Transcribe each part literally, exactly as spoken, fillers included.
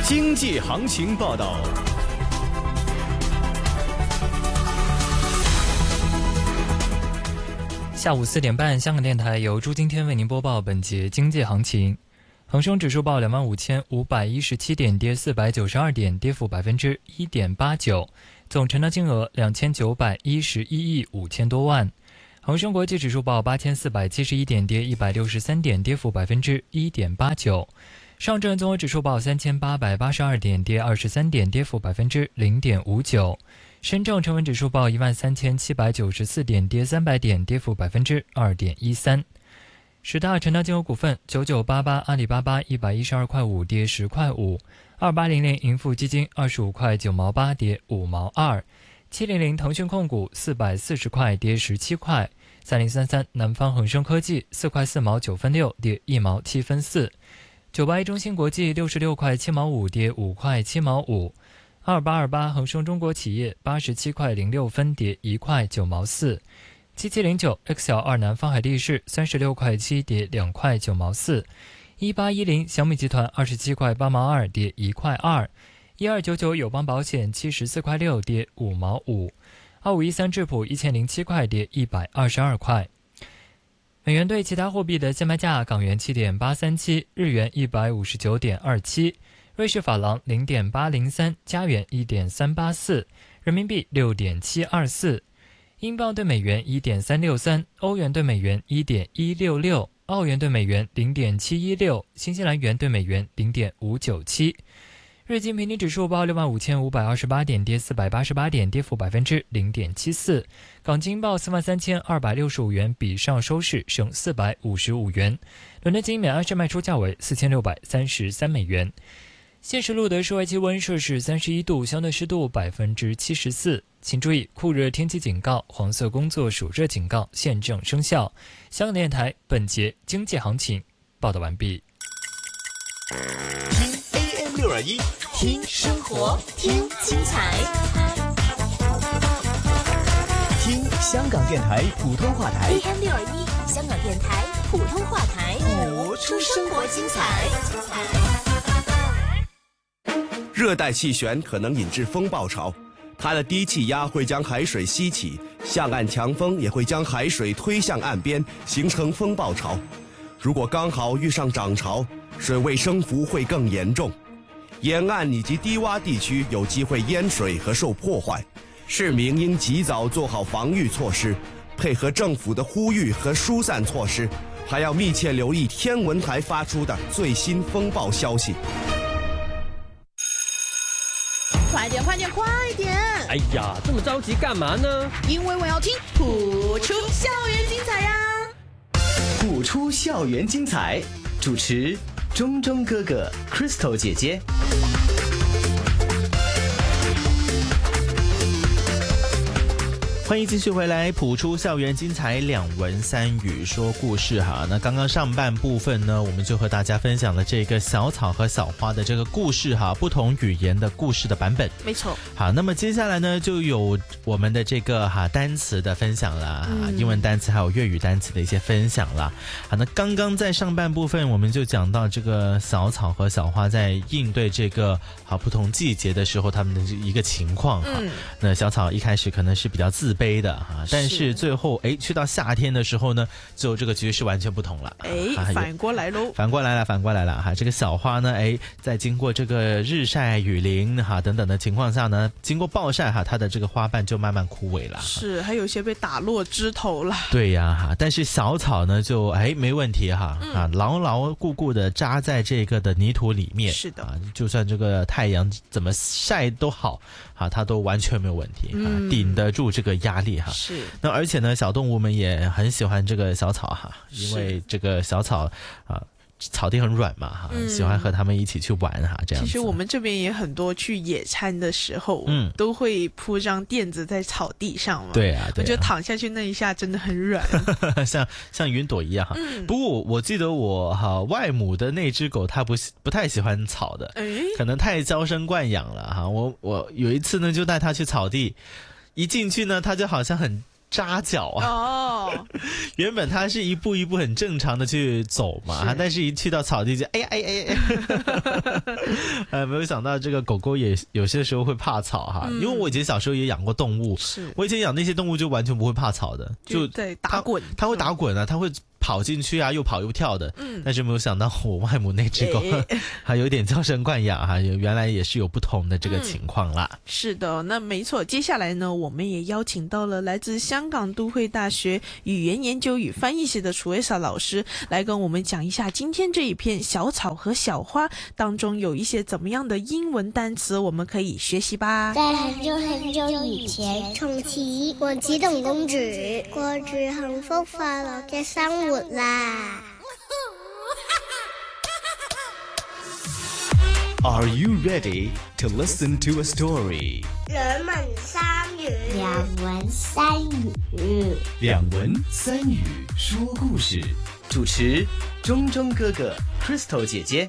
经济行情报道。 下午四点半，香港电台由朱今天为您播报本节经济行情。恒生指数报两万五千五百一十七点，跌四百九十二点，跌幅百分之一点八九。总成交金额两千九百一十一亿五千多万。恒生国际指数报八千四百七十一点，跌一百六十三点，跌幅百分之一点八九。上证综合指数报三千八百八十二点，跌二十三点，跌幅百分之零点五九。深证成分指数报一万三千七百九十四点，跌三百点，跌幅百分之二点一三。十大成交金额股份：九九八八阿里巴巴一百一十二块五，跌十块五；二八零零盈富基金二十五块九毛八，跌五毛二；七零零腾讯控股四百四十块，跌十七块；三零三三南方恒生科技四块四毛九分六，跌一毛七分四；九八一中芯国际六十六块七毛五，跌五块七毛五。二八二八恒生中国企业八十七块零六分，跌一块九毛四；七七零九 X L 二南方海力士三十六块七，跌两块九毛四；一八一零小米集团二十七块八毛二，跌一块二；一二九九友邦保险七十四块六，跌五毛五；二五一三智普一千零七块，跌一百二十二块。美元对其他货币的现卖价：港元七点八三七，日元一百五十九点二七。瑞士法郎 零点八零三， 加元 一点三八四， 人民币 六点七二四， 英镑对美元 一点三六三， 欧元对美元 一点一六六， 澳元对美元 零点七一六， 新西兰元对美元 零点五九七。日经平均指数报六万五千五百二十八点，跌四百八十八点，跌幅百分之零点七四。港金报四万三千二百六十五元，比上收市升四百五十五元。伦敦金每安士卖出价为四千六百三十三美元。现时录得室外气温摄氏三十一度，相对湿度百分之七十四。请注意酷热天气警告、黄色工作暑热警告现正生效。香港电台本节经济行情报道完毕。 听 A M 六二一， 听生活，听精彩， 听香港电台普通话台 A M 六二一，香港电台普通话台， 活出生活精彩。 热带气旋可能引致风暴潮，它的低气压会将海水吸起，向岸强风也会将海水推向岸边，形成风暴潮。如果刚好遇上涨潮，水位升幅会更严重，沿岸以及低洼地区有机会淹水和受破坏。市民应及早做好防御措施，配合政府的呼吁和疏散措施，还要密切留意天文台发出的最新风暴消息。 快点快点快点！ 哎呀，这么着急干嘛呢？ 因为我要听普出校园精彩呀！ 普出校园精彩，主持钟钟哥哥 Crystal 姐姐。 欢迎继续回来，谱出校园精彩，两文三语说故事哈。那刚刚上半部分呢，我们就和大家分享了这个小草和小花的这个故事哈，不同语言的故事的版本。 没错。 好，那么接下来呢，就有我们的这个哈单词的分享啦，嗯、英文单词还有粤语单词的一些分享啦。好，那刚刚在上半部分我们就讲到这个小草和小花在应对这个好不同季节的时候他们的一个情况哈。嗯、那小草一开始可能是比较自卑的哈，但是最后哎去到夏天的时候呢，就这个局势完全不同了。 哎，反过来喽， 反过来了，反过来了哈。这个小花呢，哎，在经过这个日晒雨淋哈等等的情况下呢，经过暴晒哈，它的这个花瓣就慢慢枯萎了。 是，还有一些被打落枝头了。 对呀哈，但是小草呢就哎没问题哈，嗯、啊牢牢固固的扎在这个的泥土里面。是的，啊，就算这个太阳怎么晒都好，啊，它都完全没有问题，嗯、啊，顶得住这个压力哈。是。那而且呢，小动物们也很喜欢这个小草哈，因为这个小草啊。草地很软嘛哈，嗯、喜欢和他们一起去玩哈，这样子。 其实我们这边也很多去野餐的时候，嗯，都会铺张垫子在草地上嘛。 对啊，对啊， 我觉得躺下去那一下真的很软， 像像云朵一样哈。嗯、不过我记得我哈外母的那只狗，它不不太喜欢草的，可能太娇生惯养了哈。我我有一次呢，就带它去草地，一进去呢，它就好像很扎脚啊。 哦， 原本他是一步一步很正常的去走嘛，但是一去到草地就哎呀哎呀哎呀，呃，没有想到这个狗狗也有些时候会怕草哈，嗯、因为我以前小时候也养过动物， 是我以前养那些动物就完全不会怕草的，就在打滚， 它会打滚啊，它会跑进去啊，又跑又跳的，嗯，但是没有想到我外母那只狗还有点娇生惯养哈，原来也是有不同的这个情况啦。 嗯、是的，那没错。接下来呢，我们也邀请到了来自香港都会大学语言研究与翻译系的楚维萨老师，来跟我们讲一下今天这一篇《小草和小花》当中有一些怎么样的英文单词我们可以学习吧。 在很久很久以前，從前王子同公主過住幸福快樂嘅生活啦。 Are you ready to listen to a story? 兩文三語，兩文三語， 兩文三語說故事。主持中中哥哥 Crystal 姐姐。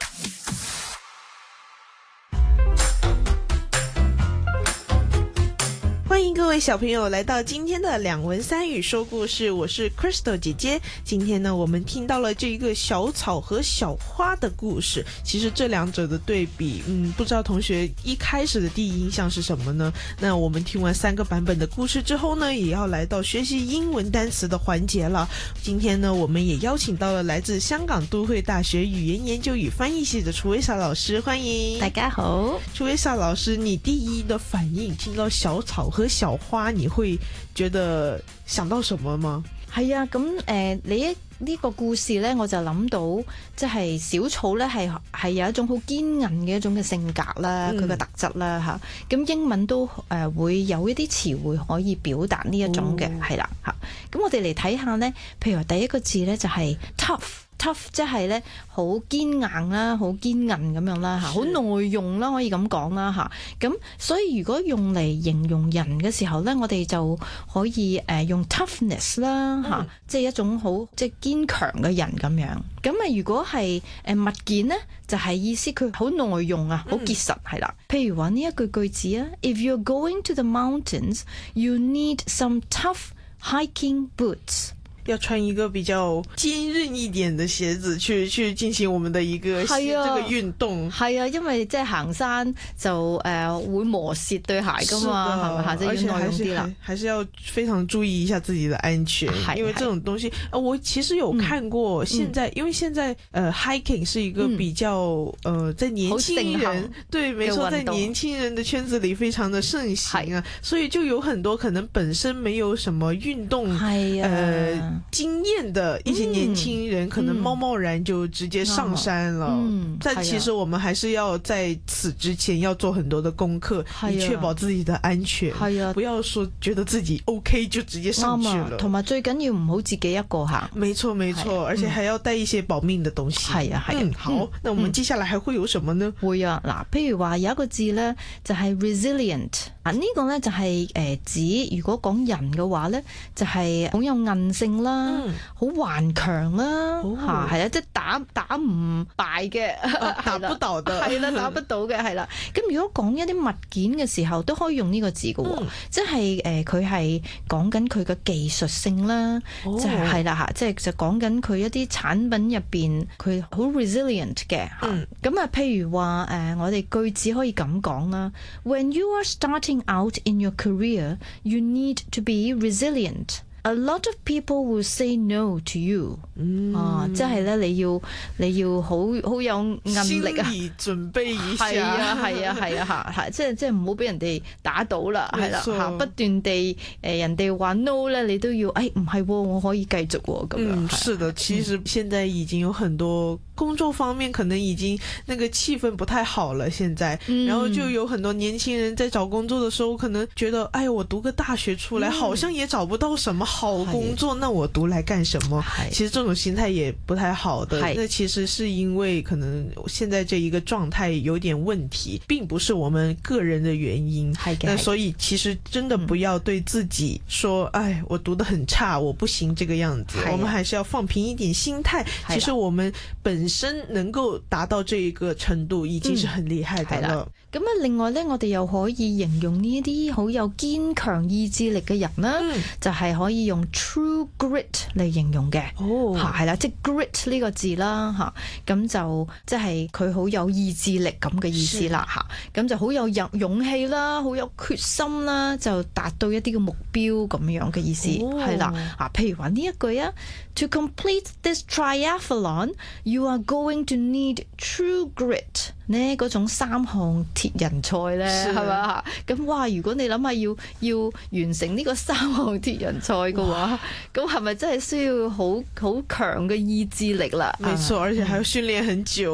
欢迎各位小朋友来到今天的两文三语说故事，我是 Crystal 姐姐。今天呢，我们听到了这一个小草和小花的故事。其实这两者的对比，嗯，不知道同学一开始的第一印象是什么呢？那我们听完三个版本的故事之后呢，也要来到学习英文单词的环节了。今天呢，我们也邀请到了来自香港都会大学语言研究与翻译系的楚维萨老师，欢迎。 大家好。 楚维萨老師，你第一的反應聽到小草和小花，你會覺得想到什麼嗎？ 係啊，咁誒、呃，你一呢個故事咧，我就諗到即係小草咧，係係有一種好堅韌嘅一種嘅性格啦，佢嘅、嗯、特質啦嚇。咁英文都誒、呃、會有一啲詞彙可以表達呢一種嘅，係啦嚇。咁我哋嚟睇下咧，譬如話第一個字咧就係 tough。tough 即係咧好堅硬啦，好堅韌咁樣啦嚇，好耐用啦，可以咁講啦嚇。咁所以如果用嚟形容人嘅時候咧，我哋就可以誒、呃、用 toughness 啦嚇，即係一種好即係堅強嘅人咁樣。咁啊，如果係誒物件咧，就係、是、意思佢好耐用啊，好結實係啦。譬如話呢一句句子啊 ，If you're going to the mountains, you need some tough hiking boots。 要穿一個比較堅韌一點的鞋子去去進行我們的一個、啊、這個運動。 係啊，因為即係行山就誒、呃、會磨蝕對鞋噶嘛，係咪？即係要耐用啲啦。 還是要非常注意一下自己的安全，因為這種東西，呃，我其實有看過。現在、嗯、因為現在呃 hiking 是一個比較、嗯、呃在年輕人對，沒錯，在年輕人的圈子裡非常的盛行啊，所以就有很多可能本身沒有什麼運動，係啊。呃經驗的一些年輕人、嗯、可能貿貿然就直接上山了、嗯、但其實我們還是要在此之前要做很多的功課、嗯、以確保自己的安全、嗯、不要說覺得自己 OK 就直接上去了， 同埋最緊要唔好自己一個行， 沒錯沒錯、嗯、而且還要帶一些保命的東西。係啊係啊、嗯、好、嗯、那我們接下來還會有什麼呢？ 會啊，嗱，譬如話有一個字呢就係 resilient 啊，呢個呢就係誒指如果講人嘅話呢就係好有韌性啦，好頑強啦，嚇係啦，即係打打唔敗嘅， 打不倒嘅， 係啦，打不到嘅係啦。咁如果講一啲物件嘅時候，都可以用呢個字嘅喎，即係誒佢係講緊佢嘅技術性啦，即係係啦嚇，即係就講緊佢一啲產品入邊佢好 resilient 嘅嚇。咁啊，譬如話誒，我哋句子可以咁講啦 ，When you are starting out in your career, you need to be resilient. A lot of people will say no to you。嗯，啊，即係咧，你要你要好好有韌力啊， 心理準備一下。 係啊，係啊，係啊，嚇，即係即係唔好俾人哋打倒啦，係啦，嚇，不斷地誒人哋話 no 咧，你都要誒唔係喎，我可以繼續喎咁樣。 嗯，是的，其實現在已經有很多工作方面可能已經那個氣氛不太好了，現在，嗯、然後就有很多年輕人在找工作的時候，可能覺得，哎，我讀個大學出來，嗯、好像也找不到什麼好工作，那我讀來幹什麼？其實這種心態也不太好的。那其實是因為可能現在這一個狀態有點問題，並不是我們個人的原因。那所以其實真的不要對自己說，哎，我讀得很差，我不行這個樣子。我們還是要放平一點心態。其實我們本身能夠達到這一個程度，已經是很厲害的了。 咁啊，另外咧，我哋又可以形容呢一啲好有堅強意志力嘅人啦，嗯、就係可以用 true grit 嚟形容嘅。哦，係啦，即係 grit 呢個字啦，嚇，咁就即係佢好有意志力咁嘅意思啦，嚇，咁就好有勇勇氣啦，好有決心啦，就達到一啲嘅目標咁樣嘅意思，係啦、哦，啊，譬如話呢一句啊 ，To complete this triathlon, you are going to need true grit。呢嗰種三項鐵人賽咧，係嘛？咁哇！如果你諗下要要完成呢個三項鐵人賽嘅話，咁係咪真係需要好好強嘅意志力啦？ 沒錯，而且還要訓練很久。